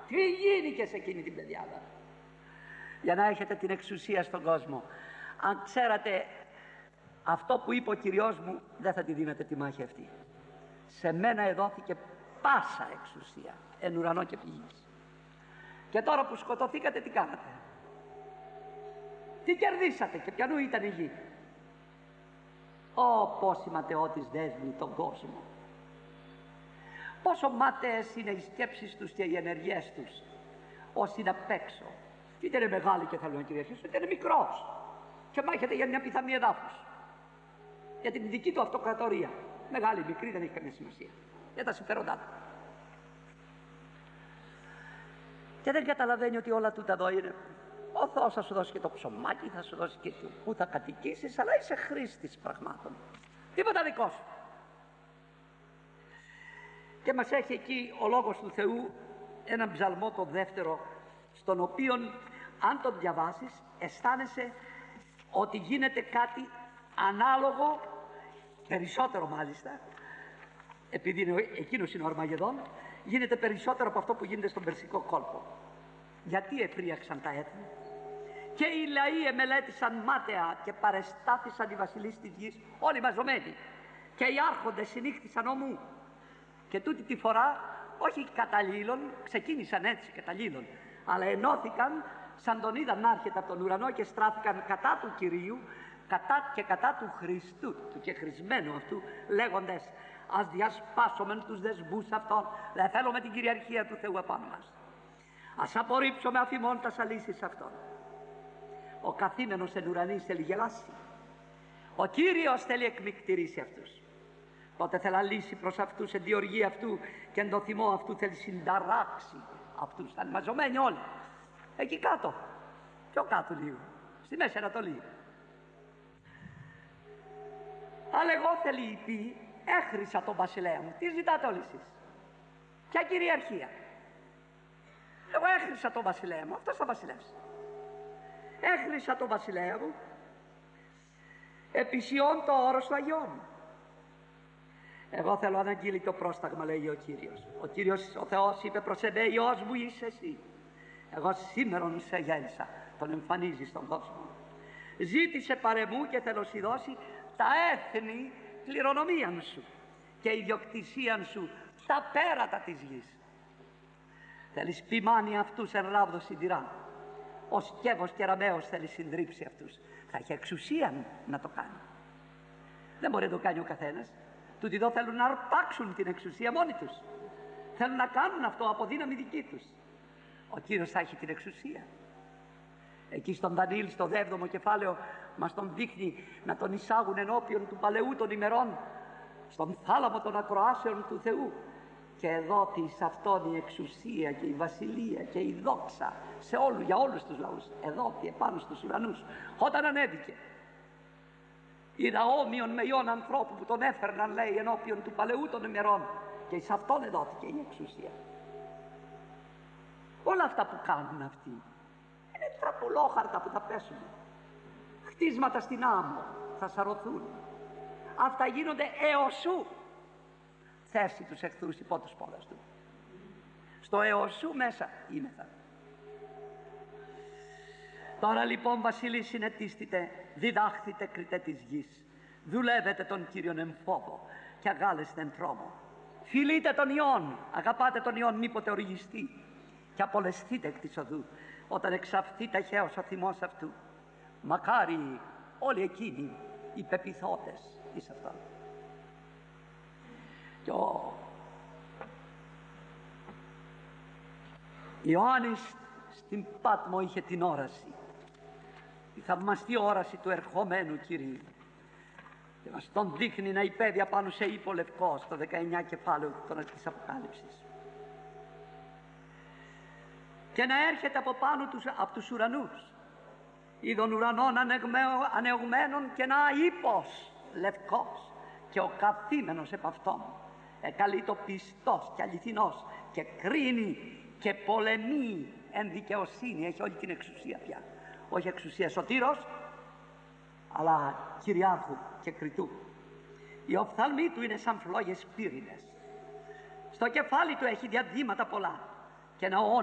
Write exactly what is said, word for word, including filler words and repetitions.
Τι γίνηκε σε εκείνη την παιδιάδα? Για να έχετε την εξουσία στον κόσμο. Αν ξέρατε αυτό που είπε ο Κυριός μου, δεν θα τη δίνετε τη μάχη αυτή. Σε μένα εδόθηκε πάσα εξουσία εν ουρανό και πηγής. Και τώρα που σκοτωθήκατε, τι κάνατε? Τι κερδίσατε και ποιανού ήταν η γη? Ω, πόσοι ματαιώτης δέσμοι τον κόσμο. Πόσο μάταιες είναι οι σκέψεις τους και οι ενεργές τους. Όσοι είναι απ' έξω. Και είτε είναι μεγάλοι και θέλουν να κυριαρχήσουν, είτε είναι μικρός και μάχεται για μια πιθανή εδάφους, για την δική του αυτοκρατορία. Μεγάλη ή μικρή δεν έχει καμία σημασία. Για τα συμφέροντά του. Και δεν καταλαβαίνει ότι όλα τούτα εδώ είναι. Ο Θεός θα σου δώσει και το ψωμάκι, θα σου δώσει και το που θα κατοικήσεις, αλλά είσαι χρήστης πραγμάτων. Τίποτα δικό σου. Και μας έχει εκεί ο Λόγος του Θεού έναν ψαλμό, το δεύτερο, στον οποίον αν τον διαβάσεις αισθάνεσαι ότι γίνεται κάτι ανάλογο, περισσότερο μάλιστα, επειδή είναι, εκείνος είναι ο Αρμαγεδόν, γίνεται περισσότερο από αυτό που γίνεται στον Περσικό κόλπο. Γιατί επρίαξαν τα έθνη και οι λαοί εμελέτησαν μάταια και παρεστάθησαν οι βασιλείς της γης, όλοι μαζωμένοι, και οι άρχοντες συνήχθησαν ομού. Και τούτη τη φορά όχι καταλήλων, ξεκίνησαν έτσι καταλήλων, αλλά ενώθηκαν σαν τον είδαν να έρχεται από τον ουρανό και στράφηκαν κατά του Κυρίου, κατά και κατά του Χριστού, του και χρησμένου αυτού, λέγοντες ας διασπάσομεν τους δεσμούς αυτών, δεν θέλουμε την κυριαρχία του Θεού επάνω μας. Ας απορρίψουμε αφημών τας αλήσεις αυτών. Ο καθήμενος εν ουρανής θέλει γελάσει. Ο Κύριος θέλει εκμυκτηρήσει αυτούς. Τότε θέλει λύσει προς αυτούς εν διοργή αυτού και εν το θυμό αυτού θέλει συνταράξει αυτούς. Ήταν μαζωμένοι όλοι. Εκεί κάτω. Πιο κάτω λίγο. Στη Μέση Ανατολή. Αλλά εγώ θέλει πει, έχρισα τον βασιλέα μου. Τι ζητάτε όλοι εσείς? Ποια κυριαρχία? Εγώ έχρισα τον βασιλέα μου. Αυτός θα βασιλεύσει. Έχρισα τον βασιλέα μου. Επισιών το όρος του Αγιών. Εγώ θέλω αναγγείλει το πρόσταγμα, λέει ο Κύριος. Ο Κύριος, ο Θεός είπε προς εμέ, Υιός μου είσαι εσύ. Εγώ σήμερον σε γέννησα. Τον εμφανίζει στον κόσμο. Ζήτησε παρεμού και θέλω σου δώσει τα έθνη κληρονομίαν σου και ιδιοκτησίαν σου τα πέρατα της γης. Θέλεις ποιμάνει αυτούς εν ράβδο συντηρά. Ο Σκεύος και Ραμαίος θέλει συντρίψει αυτούς. Θα έχει εξουσία να το κάνει. Δεν μπορεί να το κάνει ο καθένας. Τούτοι εδώ θέλουν να αρπάξουν την εξουσία μόνοι τους. Θέλουν να κάνουν αυτό από δύναμη δική τους. Ο Κύριος θα έχει την εξουσία. Εκεί στον Δανιήλ, στο δέβδομο κεφάλαιο, μας τον δείχνει να τον εισάγουν ενώπιον του παλαιού των ημερών, στον θάλαμο των ακροάσεων του Θεού. Και εδόθη σε αυτόν η εξουσία και η βασιλεία και η δόξα σε όλου, για όλους τους λαούς. Εδόθη επάνω στους ουρανούς. Όταν ανέβηκε, είδα όμοιον με ιών ανθρώπου που τον έφερναν, λέει, ενώπιον του παλαιού των ημερών, και σε αυτόν εδόθηκε η εξουσία. Όλα αυτά που κάνουν αυτοί είναι τραπουλόχαρτα που θα πέσουν. Χτίσματα στην άμμο θα σαρωθούν. Αυτά γίνονται εωσού. Θέσει τους εχθρούς υπό τους πόλας του. Στο εωσού μέσα είμεθα. Τώρα λοιπόν βασίλης συνετίστητε, διδάχθητε κριτέ της γης. Δουλεύετε τον Κύριον εν φόβο και αγάλεστε εν τρόμο. Φιλείτε τον Υιόν, αγαπάτε τον Υιόν μήποτε οργιστεί, και απολεσθείτε εκ της οδού όταν εξαφθεί ταχαίως ο θυμός αυτού. Μακάρι όλοι εκείνοι οι πεποιθώντες εις αυτόν. Και ο Ιωάννης στην Πάτμο είχε την όραση, η θαυμαστή όραση του ερχομένου Κυρίου, και μας τον δείχνει να υπέβει απάνω σε ύπο λευκό στο δεκαεννιά κεφάλαιο της Αποκάλυψης και να έρχεται από πάνω τους, από τους ουρανούς, είδων ουρανών ανεωγμένων και να ύπος λευκός, και ο καθήμενος επ' αυτόν εκαλείτο πιστός και αληθινός και κρίνει και πολεμεί εν δικαιοσύνη. Έχει όλη την εξουσία πια, όχι εξουσία σωτήρος, αλλά κυριάρχου και κριτού. Οι οφθαλμοί του είναι σαν φλόγες πύρινες. Στο κεφάλι του έχει διαδήματα πολλά και ένα